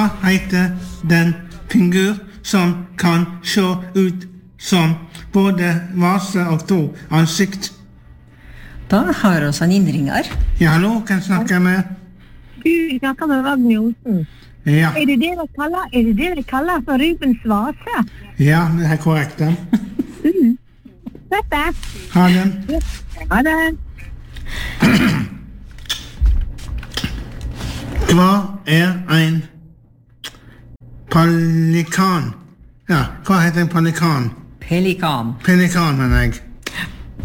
Hva heter den figur som kan se ut som både vase og to ansikt? Da har oss en innringer. Ja, hallo, hvem snakker jeg med? Du snakker med Ragnar Olsen. Ja, Er det dere kaller for Rubens vase? ja, det er korrekt. Ja. Dette? Ha den. Ha det. Hva er en pelikan? Ja, hva heter en pelikan? Pelikan. Pelikan, mener jeg.